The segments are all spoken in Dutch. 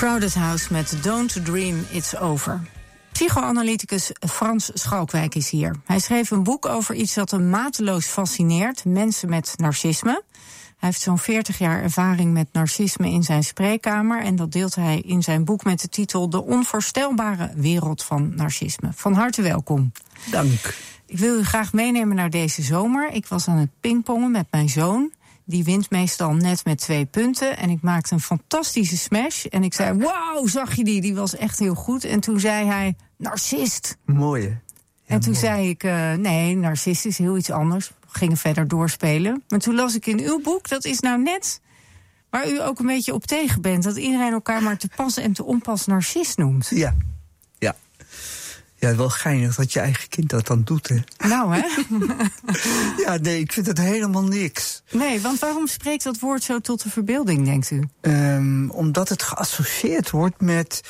Crowded House met Don't Dream It's Over. Psychoanalyticus Frans Schalkwijk is hier. Hij schreef een boek over iets dat hem mateloos fascineert: mensen met narcisme. Hij heeft zo'n 40 jaar ervaring met narcisme in zijn spreekkamer, en dat deelt hij in zijn boek met de titel De onvoorstelbare wereld van narcisme. Van harte welkom. Dank. Ik wil u graag meenemen naar deze zomer. Ik was aan het pingpongen met mijn zoon. Die wint meestal net met 2 punten. En ik maakte een fantastische smash. En ik zei, wauw, zag je die? Die was echt heel goed. En toen zei hij, narcist. Mooi, hè? Ja, en toen mooi. zei ik, nee, narcist is heel iets anders. We gingen verder doorspelen. Maar toen las ik in uw boek, dat is nou net waar u ook een beetje op tegen bent. Dat iedereen elkaar maar te pas en te onpas narcist noemt. Ja. Ja, wel geinig dat je eigen kind dat dan doet, hè? Nou, hè? Ja, nee, ik vind het helemaal niks. Nee, want waarom spreekt dat woord zo tot de verbeelding, denkt u? Omdat het geassocieerd wordt met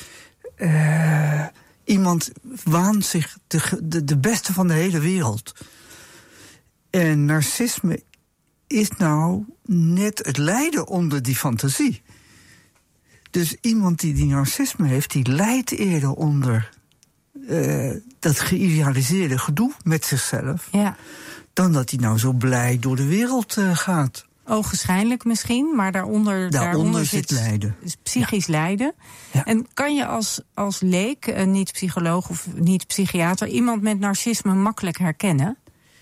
iemand waant zich de beste van de hele wereld. En narcisme is nou net het lijden onder die fantasie. Dus iemand die narcisme heeft, die lijdt eerder onder dat geïdealiseerde gedoe met zichzelf. Ja. Dan dat hij nou zo blij door de wereld gaat. Ogenschijnlijk misschien, maar daaronder zit lijden. Psychisch lijden. Ja. En kan je als leek, niet psycholoog of niet psychiater, iemand met narcisme makkelijk herkennen?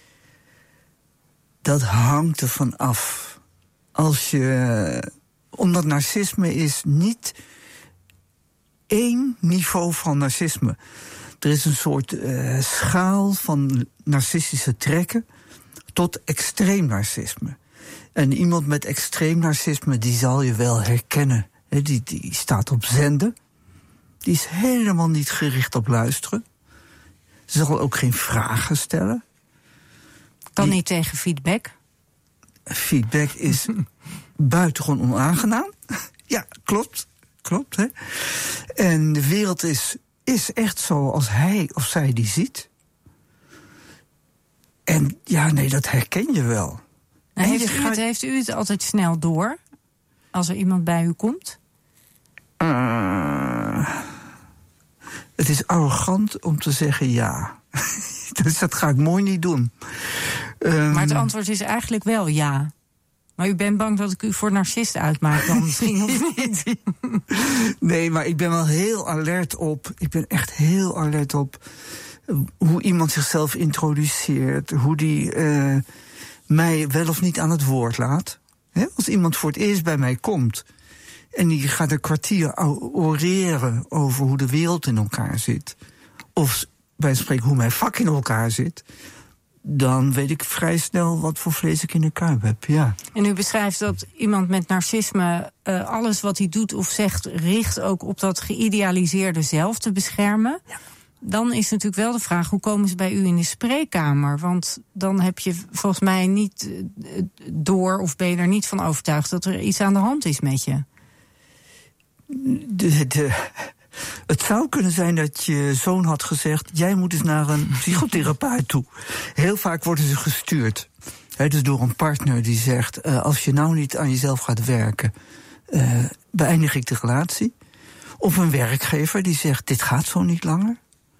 Dat hangt ervan af. Omdat narcisme is niet één niveau van narcisme. Er is een soort schaal van narcistische trekken tot extreem narcisme. En iemand met extreem narcisme, die zal je wel herkennen. Die staat op zenden. Die is helemaal niet gericht op luisteren. Ze zal ook geen vragen stellen. Kan niet tegen feedback? Feedback is buitengewoon onaangenaam. Ja, klopt, hè. En de wereld is echt zoals hij of zij die ziet. En ja, nee, dat herken je wel. Heeft u het altijd snel door als er iemand bij u komt? Het is arrogant om te zeggen ja. Dus dat ga ik mooi niet doen. Maar het antwoord is eigenlijk wel ja. Maar u bent bang dat ik u voor narcist uitmaak dan misschien of niet? Nee, maar ik ben wel heel alert op. Ik ben echt heel alert op hoe iemand zichzelf introduceert. Hoe die mij wel of niet aan het woord laat. Als iemand voor het eerst bij mij komt en die gaat een kwartier oreren over hoe de wereld in elkaar zit, of bij spreken hoe mijn vak in elkaar zit, dan weet ik vrij snel wat voor vlees ik in de kuip heb, ja. En u beschrijft dat iemand met narcisme alles wat hij doet of zegt richt ook op dat geïdealiseerde zelf te beschermen. Ja. Dan is natuurlijk wel de vraag, hoe komen ze bij u in de spreekkamer? Want dan heb je volgens mij niet door, of ben je er niet van overtuigd dat er iets aan de hand is met je. Het zou kunnen zijn dat je zoon had gezegd, jij moet eens naar een psychotherapeut toe. Heel vaak worden ze gestuurd. Dus door een partner die zegt, als je nou niet aan jezelf gaat werken, beëindig ik de relatie. Of een werkgever die zegt, dit gaat zo niet langer.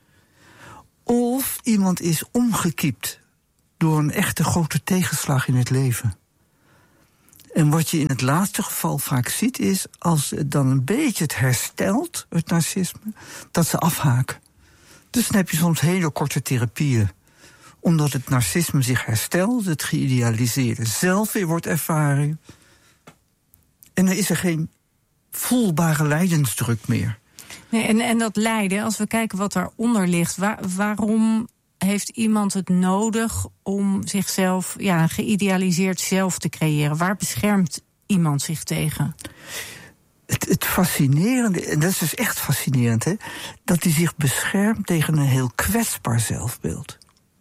Of iemand is omgekiept door een echte grote tegenslag in het leven. En wat je in het laatste geval vaak ziet is, als het dan een beetje het herstelt, het narcisme, dat ze afhaken. Dus dan heb je soms hele korte therapieën. Omdat het narcisme zich herstelt, het geïdealiseerde zelf weer wordt ervaren. En dan is er geen voelbare lijdensdruk meer. Nee, en dat lijden, als we kijken wat daaronder ligt, waarom heeft iemand het nodig om zichzelf, een geïdealiseerd zelf te creëren? Waar beschermt iemand zich tegen? Het fascinerende, en dat is dus echt fascinerend, hè, dat hij zich beschermt tegen een heel kwetsbaar zelfbeeld.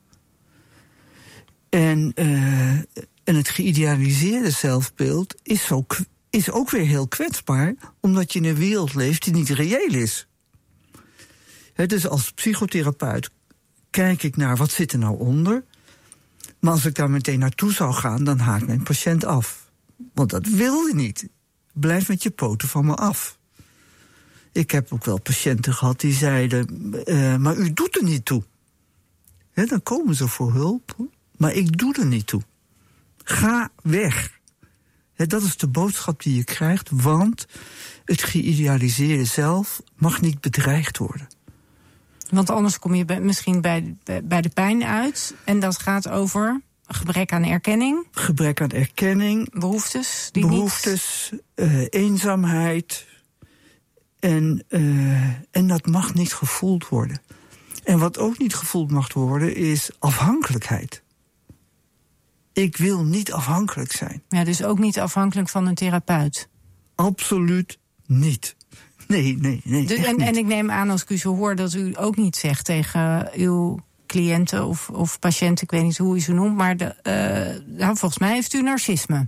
En het geïdealiseerde zelfbeeld is ook weer heel kwetsbaar, omdat je in een wereld leeft die niet reëel is. Dus als psychotherapeut kijk ik naar wat zit er nou onder. Maar als ik daar meteen naartoe zou gaan, dan haakt mijn patiënt af. Want dat wil je niet. Blijf met je poten van me af. Ik heb ook wel patiënten gehad die zeiden, maar u doet er niet toe. He, dan komen ze voor hulp, maar ik doe er niet toe. Ga weg. He, dat is de boodschap die je krijgt, want het geïdealiseerde zelf mag niet bedreigd worden. Want anders kom je misschien bij de pijn uit. En dat gaat over gebrek aan erkenning. Gebrek aan erkenning. Behoeftes. Eenzaamheid. En dat mag niet gevoeld worden. En wat ook niet gevoeld mag worden is afhankelijkheid. Ik wil niet afhankelijk zijn. Ja, dus ook niet afhankelijk van een therapeut? Absoluut niet. Nee. Dus, en ik neem aan, als ik u zo hoor, dat u ook niet zegt tegen uw cliënten of patiënten, ik weet niet hoe u ze noemt, maar volgens mij heeft u narcisme.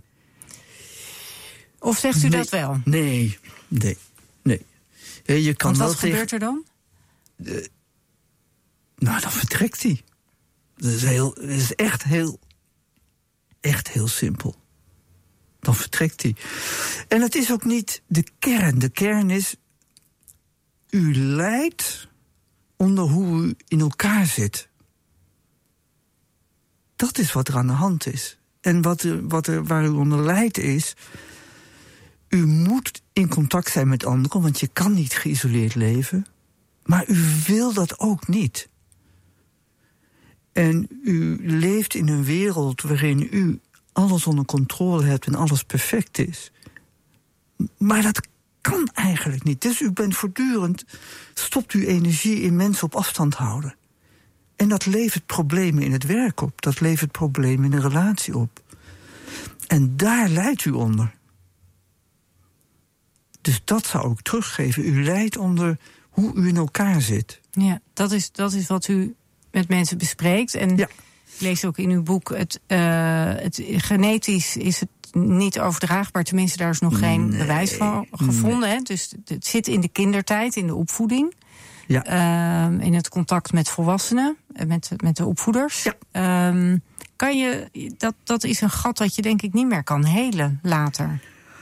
Of zegt u dat wel? Nee. Je kan want wat gebeurt er dan? Dan vertrekt hij. Dat is echt heel simpel. Dan vertrekt hij. En het is ook niet de kern. De kern is, u lijdt onder hoe u in elkaar zit. Dat is wat er aan de hand is. En waar u onder lijdt is, u moet in contact zijn met anderen, want je kan niet geïsoleerd leven. Maar u wil dat ook niet. En u leeft in een wereld waarin u alles onder controle hebt en alles perfect is. Maar dat kan eigenlijk niet. Dus u bent voortdurend, stopt uw energie in mensen op afstand houden. En dat levert problemen in het werk op. Dat levert problemen in een relatie op. En daar lijdt u onder. Dus dat zou ik teruggeven. U lijdt onder hoe u in elkaar zit. Ja, dat is wat u met mensen bespreekt. En ja. Ik lees ook in uw boek, het genetisch is het niet overdraagbaar. Tenminste, daar is nog geen bewijs van gevonden. Hè? Dus het zit in de kindertijd, in de opvoeding. Ja. In het contact met volwassenen, met de opvoeders. Ja. Kan je, dat is een gat dat je denk ik niet meer kan helen later.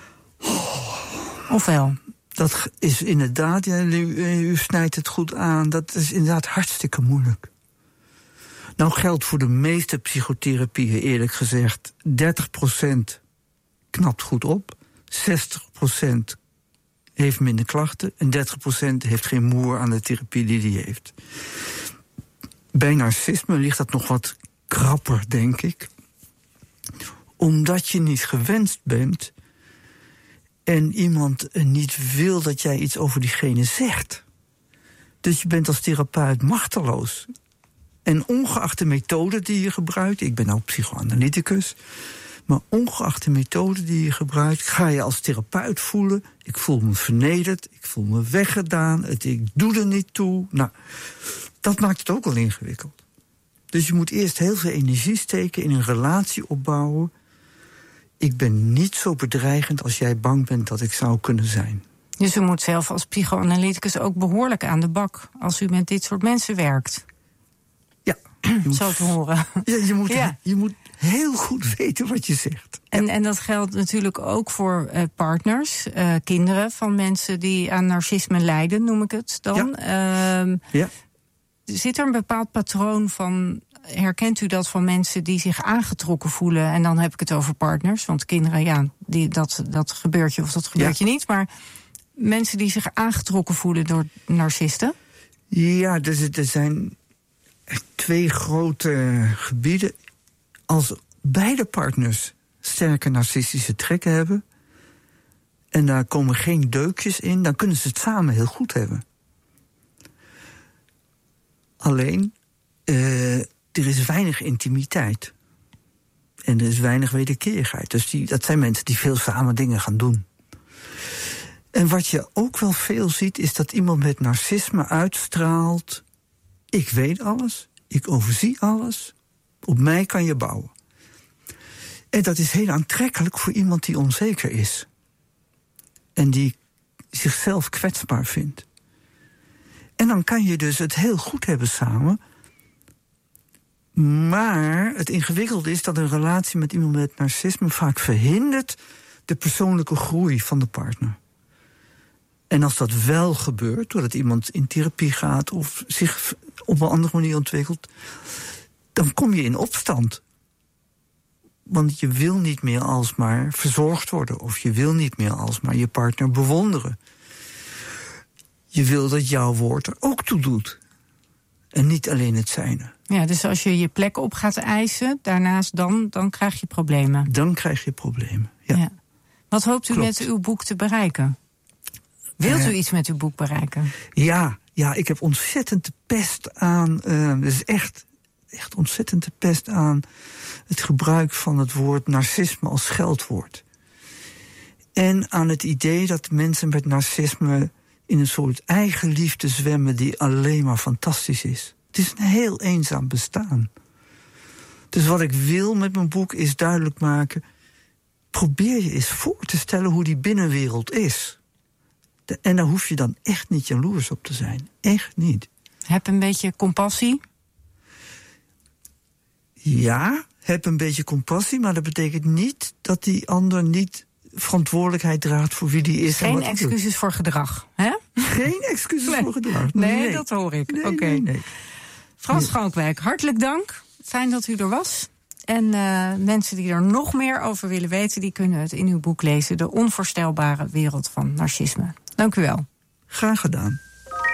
Of wel? Dat is inderdaad, u snijdt het goed aan, dat is inderdaad hartstikke moeilijk. Nou geldt voor de meeste psychotherapieën eerlijk gezegd, 30% knapt goed op, 60% heeft minder klachten en 30% heeft geen moer aan de therapie die hij heeft. Bij narcisme ligt dat nog wat krapper, denk ik. Omdat je niet gewenst bent en iemand niet wil dat jij iets over diegene zegt. Dus je bent als therapeut machteloos. En ongeacht de methode die je gebruikt, ik ben ook psychoanalyticus, maar ongeacht de methode die je gebruikt, ga je als therapeut voelen, ik voel me vernederd, ik voel me weggedaan, ik doe er niet toe. Nou, dat maakt het ook al ingewikkeld. Dus je moet eerst heel veel energie steken in een relatie opbouwen. Ik ben niet zo bedreigend als jij bang bent dat ik zou kunnen zijn. Dus u moet zelf als psychoanalyticus ook behoorlijk aan de bak als u met dit soort mensen werkt. Ja. Zo te horen. Ja, je moet heel goed weten wat je zegt. En dat geldt natuurlijk ook voor partners, kinderen van mensen die aan narcisme lijden, noem ik het dan. Ja. Zit er een bepaald patroon van, herkent u dat van mensen die zich aangetrokken voelen? En dan heb ik het over partners, want kinderen, dat gebeurt je of dat gebeurt je niet. Maar mensen die zich aangetrokken voelen door narcisten? Ja, er zijn 2 grote gebieden. Als beide partners sterke narcistische trekken hebben en daar komen geen deukjes in, dan kunnen ze het samen heel goed hebben. Alleen, er is weinig intimiteit. En er is weinig wederkerigheid. Dus dat zijn mensen die veel samen dingen gaan doen. En wat je ook wel veel ziet, is dat iemand met narcisme uitstraalt: ik weet alles, ik overzie alles, op mij kan je bouwen. En dat is heel aantrekkelijk voor iemand die onzeker is. En die zichzelf kwetsbaar vindt. En dan kan je dus het heel goed hebben samen. Maar het ingewikkelde is dat een relatie met iemand met narcisme vaak verhindert de persoonlijke groei van de partner. En als dat wel gebeurt, doordat iemand in therapie gaat of zich op een andere manier ontwikkelt, dan kom je in opstand. Want je wil niet meer alsmaar verzorgd worden, of je wil niet meer alsmaar je partner bewonderen. Je wil dat jouw woord er ook toe doet. En niet alleen het zijne. Ja, dus als je je plek op gaat eisen, daarnaast dan krijg je problemen. Dan krijg je problemen, ja. Wat hoopt u Klopt. met uw boek te bereiken? Wilt u iets met uw boek bereiken? Ja, ik heb ontzettend de pest aan. Dus echt ontzettend de pest aan het gebruik van het woord narcisme als scheldwoord. En aan het idee dat mensen met narcisme in een soort eigen liefde zwemmen die alleen maar fantastisch is. Het is een heel eenzaam bestaan. Dus wat ik wil met mijn boek is duidelijk maken, probeer je eens voor te stellen hoe die binnenwereld is. En daar hoef je dan echt niet jaloers op te zijn. Echt niet. Heb een beetje compassie? Ja, heb een beetje compassie, maar dat betekent niet dat die ander niet verantwoordelijkheid draagt voor wie die is. Geen excuses voor gedrag, hè? Geen excuses voor gedrag. Nee, dat hoor ik. Oké. Nee. Frans Schalkwijk, hartelijk dank. Fijn dat u er was. En mensen die er nog meer over willen weten, die kunnen het in uw boek lezen. De onvoorstelbare wereld van narcisme. Dank u wel. Graag gedaan.